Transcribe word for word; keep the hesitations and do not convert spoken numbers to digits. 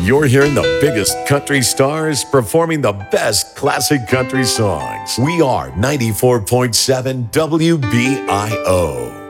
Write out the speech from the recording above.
You're hearing the biggest country stars performing the best classic country songs. We are ninety-four point seven W B I O.